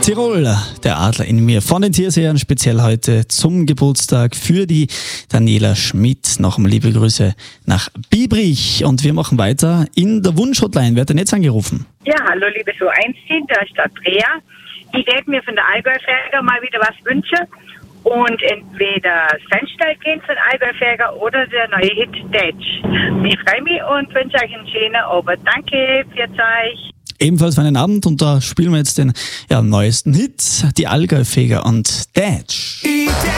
Tirol, der Adler in mir von den Tiersehern, speziell heute zum Geburtstag für die Daniela Schmidt. Nochmal liebe Grüße nach Biebrich und wir machen weiter in der Wunschhotline. Wer hat denn jetzt angerufen? Ja, hallo liebe So 1 Team, da ist der Andrea. Ich werde mir von der Allgäu-Fäger mal wieder was wünschen und entweder Sandstall gehen von Allgäu-Fäger oder der neue Hit Datch. Ich freue mich und wünsche euch einen schönen Abend. Danke, für euch. Ebenfalls für einen Abend und da spielen wir jetzt den neuesten Hit, die Allgäu-Fäger und Datch.